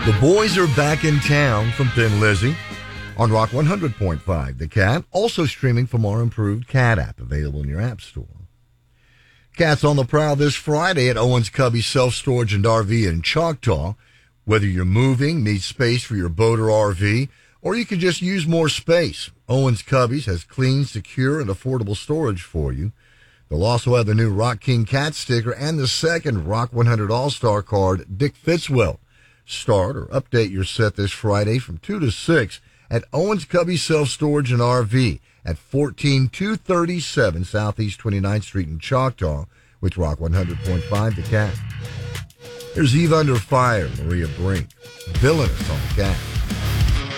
The boys are back in town from Thin Lizzy on Rock 100.5. The Cat, also streaming from our improved Cat app, available in your app store. Cat's on the prowl this Friday at Owens Cubby Self-Storage and RV in Choctaw. Whether you're moving, need space for your boat or RV, or you can just use more space, Owens Cubbies has clean, secure, and affordable storage for you. They'll also have the new Rock King Cat sticker and the second Rock 100 All-Star card, Dick Fitzwell. Start or update your set this Friday from 2 to 6 at Owens Cubby Self-Storage and RV at 14237 Southeast 29th Street in Choctaw with Rock 100.5 The Cat. There's Eve Under Fire, Maria Brink, Villainous on The Cat.